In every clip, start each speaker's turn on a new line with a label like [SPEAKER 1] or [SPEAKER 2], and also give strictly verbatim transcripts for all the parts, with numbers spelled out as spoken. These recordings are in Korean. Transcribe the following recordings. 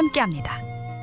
[SPEAKER 1] 함께합니다.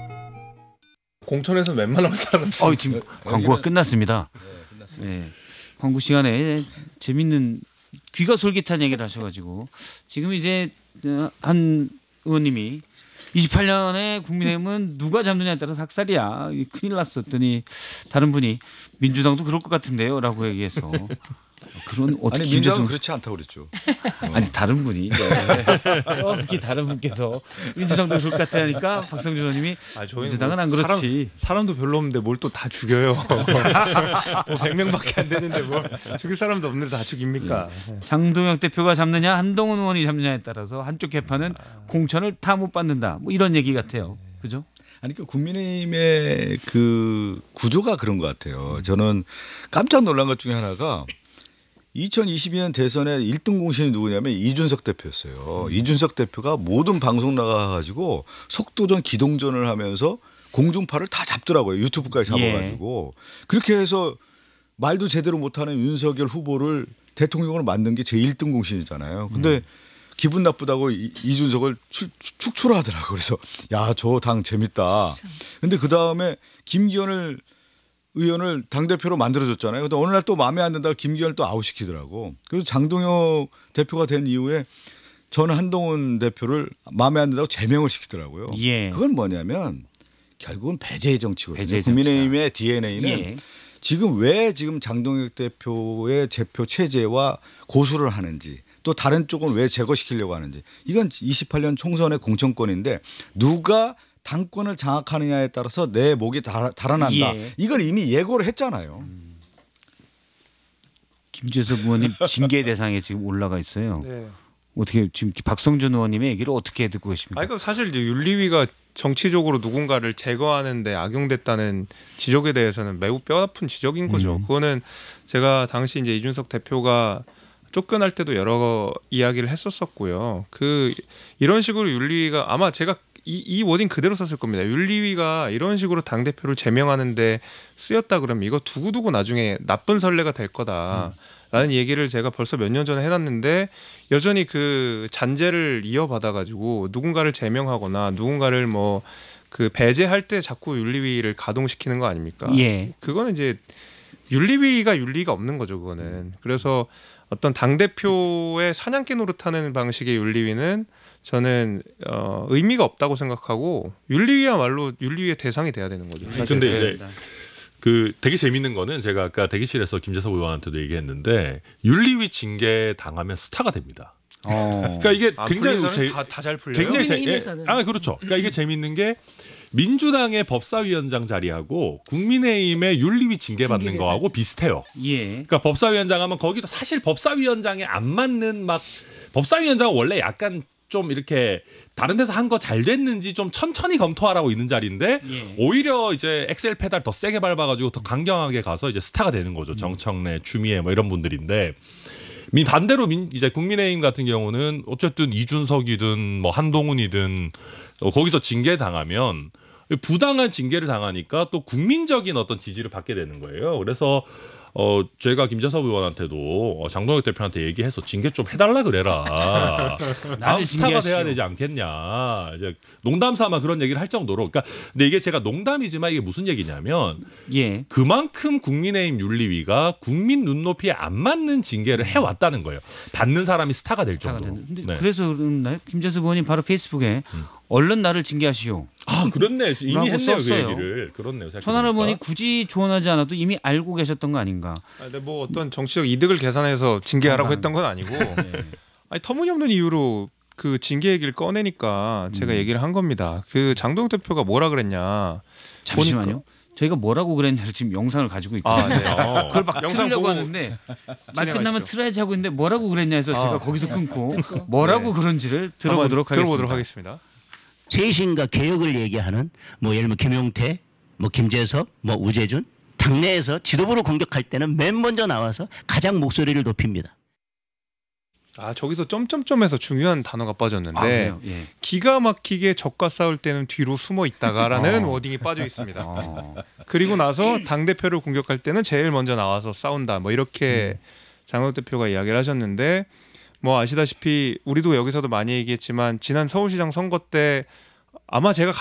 [SPEAKER 2] 공천에서 웬만하면 사람.
[SPEAKER 3] 어, 지금 광고가 끝났습니다.
[SPEAKER 2] 네, 끝났습니다.
[SPEAKER 3] 네. 광고 시간에 재밌는 귀가 솔깃한 얘기를 하셔가지고 지금 이제 한 의원님이 이십팔 년에 국민의힘은 누가 잡느냐에 따라서 학살이야. 큰일 났었더니 다른 분이 민주당도 그럴 것 같은데요 라고 얘기해서 그런 어떻게
[SPEAKER 4] 아니 민주당은 그렇지 않다고 그랬죠.
[SPEAKER 3] 아니 다른 분이 이렇게 다른 분께서 민주당도 그럴 것 같아 하니까 박성준 의원님이
[SPEAKER 2] 아, 저희는
[SPEAKER 3] 민주당은
[SPEAKER 2] 뭐
[SPEAKER 3] 안 그렇지.
[SPEAKER 2] 사람, 사람도 별로 없는데 뭘 또 다 죽여요. 뭐 백 명밖에 안 되는데 뭘 죽일 사람도 없는데 다 죽입니까?
[SPEAKER 3] 장동혁 대표가 잡느냐 한동훈 의원이 잡느냐에 따라서 한쪽 개파는 공천을 다 못 받는다. 뭐 이런 얘기 같아요. 그죠?
[SPEAKER 4] 아니 그 국민의힘의 그 구조가 그런 것 같아요. 저는 깜짝 놀란 것 중에 하나가 이천이십이 년 대선에 일 등 공신이 누구냐면 이준석 대표였어요. 음. 이준석 대표가 모든 방송 나가가지고 속도전 기동전을 하면서 공중파를 다 잡더라고요. 유튜브까지 잡아가지고. 예. 그렇게 해서 말도 제대로 못하는 윤석열 후보를 대통령으로 만든 게 제 일 등 공신이잖아요. 근데 음. 기분 나쁘다고 이, 이준석을 추, 축출을 하더라고요. 그래서 야, 저 당 재밌다. 근데 그 다음에 김기현을 의원을 당대표로 만들어줬잖아요. 근데 어느 날 또 마음에 안 든다고 김기현을 또 아웃시키더라고. 그래서 장동혁 대표가 된 이후에 저는 한동훈 대표를 마음에 안 든다고 제명을 시키더라고요.
[SPEAKER 3] 예.
[SPEAKER 4] 그건 뭐냐면 결국은 배제의 정치거든요.
[SPEAKER 3] 배제의
[SPEAKER 4] 국민의힘의 디엔에이는
[SPEAKER 3] 예.
[SPEAKER 4] 지금 왜 지금 장동혁 대표의 제표 체제와 고수를 하는지 또 다른 쪽은 왜 제거시키려고 하는지 이건 이십팔 년 총선의 공천권인데 누가 당권을 장악하느냐에 따라서 내 목이 달, 달아난다.
[SPEAKER 3] 예.
[SPEAKER 4] 이걸 이미 예고를 했잖아요.
[SPEAKER 3] 음. 김재섭 의원님 징계 대상에 지금 올라가 있어요.
[SPEAKER 2] 네.
[SPEAKER 3] 어떻게 지금 박성준 의원님의 얘기를 어떻게 듣고 계십니까?
[SPEAKER 2] 아니, 그 사실 이제 윤리위가 정치적으로 누군가를 제거하는데 악용됐다는 지적에 대해서는 매우 뼈아픈 지적인 거죠.
[SPEAKER 3] 음.
[SPEAKER 2] 그거는 제가 당시 이제 이준석 대표가 쫓겨날 때도 여러 이야기를 했었었고요. 그 이런 식으로 윤리위가 아마 제가 이, 이 워딩 그대로 썼을 겁니다. 윤리위가 이런 식으로 당대표를 제명하는데 쓰였다 그러면 이거 두고두고 나중에 나쁜 선례가 될 거다라는 음. 얘기를 제가 벌써 몇 년 전에 해놨는데 여전히 그 잔재를 이어받아가지고 누군가를 제명하거나 누군가를 뭐 그 배제할 때 자꾸 윤리위를 가동시키는 거 아닙니까?
[SPEAKER 3] 예.
[SPEAKER 2] 그거는 이제 윤리위가 윤리가 없는 거죠. 그거는. 그래서 어떤 당대표의 사냥개 노릇하는 방식의 윤리위는 저는 어, 의미가 없다고 생각하고 윤리위야말로 윤리위의 대상이 돼야 되는 거죠. 사실.
[SPEAKER 5] 근데 이제 그 되게 재밌는 거는 제가 아까 대기실에서 김재섭 의원한테도 얘기했는데 윤리위 징계 당하면 스타가 됩니다.
[SPEAKER 3] 어.
[SPEAKER 5] 그러니까 이게
[SPEAKER 2] 아,
[SPEAKER 5] 굉장히 제,
[SPEAKER 2] 다잘 풀려요.
[SPEAKER 5] 굉장히 재, 예,
[SPEAKER 6] 국민의힘에서는.
[SPEAKER 5] 아 그렇죠. 그러니까 이게 재밌는 게 민주당의 법사위원장 자리하고 국민의힘의 윤리위 징계 받는
[SPEAKER 6] 징계
[SPEAKER 5] 거하고 비슷해요.
[SPEAKER 3] 예.
[SPEAKER 5] 그러니까 법사위원장 하면 거기도 사실 법사위원장에 안 맞는 막 법사위원장은 원래 약간 좀 이렇게 다른 데서 한 거 잘 됐는지 좀 천천히 검토하라고 있는 자리인데
[SPEAKER 3] 예.
[SPEAKER 5] 오히려 이제 엑셀 페달 더 세게 밟아가지고 더 강경하게 가서 이제 스타가 되는 거죠. 정청래, 추미애 뭐 이런 분들인데 민 반대로 민 이제 국민의힘 같은 경우는 어쨌든 이준석이든 뭐 한동훈이든 어, 거기서 징계 당하면 부당한 징계를 당하니까 또 국민적인 어떤 지지를 받게 되는 거예요. 그래서 어 제가 김재섭 의원한테도 장동혁 대표한테 얘기해서 징계 좀 해달라 그래라. 다음 스타가 돼야 되지 않겠냐. 이제 농담 삼아 그런 얘기를 할 정도로. 그러니까 근데 이게 제가 농담이지만 이게 무슨 얘기냐면
[SPEAKER 3] 예.
[SPEAKER 5] 그만큼 국민의힘 윤리위가 국민 눈높이에 안 맞는 징계를 해왔다는 거예요. 받는 사람이 스타가 될
[SPEAKER 3] 스타가
[SPEAKER 5] 정도로.
[SPEAKER 3] 되는.
[SPEAKER 5] 네.
[SPEAKER 3] 그래서 그런가요? 김재섭 의원님 바로 페이스북에
[SPEAKER 5] 음.
[SPEAKER 3] 얼른 나를 징계하시오.
[SPEAKER 5] 아 그렇네. 이미 했네요
[SPEAKER 3] 썼어요.
[SPEAKER 5] 그 얘기를. 그렇네요.
[SPEAKER 3] 천하람 의원이 굳이 조언하지 않아도 이미 알고 계셨던 거 아닌가?
[SPEAKER 2] 아, 근데 뭐 어떤 정치적 이득을 계산해서 징계하라고
[SPEAKER 3] 아,
[SPEAKER 2] 했던 건 아니고
[SPEAKER 3] 네.
[SPEAKER 2] 아니, 터무니없는 이유로 그 징계 얘기를 꺼내니까 제가
[SPEAKER 3] 음.
[SPEAKER 2] 얘기를 한 겁니다. 그 장동혁 대표가 뭐라 그랬냐.
[SPEAKER 3] 잠시만요.
[SPEAKER 2] 보니까.
[SPEAKER 3] 저희가 뭐라고 그랬냐를 지금 영상을 가지고 있거든요.
[SPEAKER 2] 아, 네.
[SPEAKER 5] 어.
[SPEAKER 3] 그걸 막
[SPEAKER 2] 영상
[SPEAKER 3] 틀으려고
[SPEAKER 2] 보고
[SPEAKER 3] 하는데 말
[SPEAKER 2] 진행하시죠.
[SPEAKER 3] 끝나면 틀어야지 하고 있는데 뭐라고 그랬냐 해서
[SPEAKER 2] 아.
[SPEAKER 3] 제가 거기서 끊고 뭐라고
[SPEAKER 2] 네.
[SPEAKER 3] 그런지를 들어보도록 하겠습니다.
[SPEAKER 2] 들어보도록 하겠습니다.
[SPEAKER 7] 쇄신과 개혁을 얘기하는 뭐 예를 들면 김용태, 뭐 김재섭, 뭐 우재준 당내에서 지도부를 공격할 때는 맨 먼저 나와서 가장 목소리를 높입니다.
[SPEAKER 2] 아 저기서 점점점에서 중요한 단어가 빠졌는데
[SPEAKER 3] 아, 그래요? 예.
[SPEAKER 2] 기가 막히게 적과 싸울 때는 뒤로 숨어 있다가라는
[SPEAKER 3] 어.
[SPEAKER 2] 워딩이 빠져 있습니다.
[SPEAKER 3] 어.
[SPEAKER 2] 그리고 나서 당 대표를 공격할 때는 제일 먼저 나와서 싸운다. 뭐 이렇게
[SPEAKER 3] 음.
[SPEAKER 2] 장혁 대표가 이야기를 하셨는데 뭐 아시다시피 우리도 여기서도 많이 얘기했지만 지난 서울시장 선거 때 아마 제가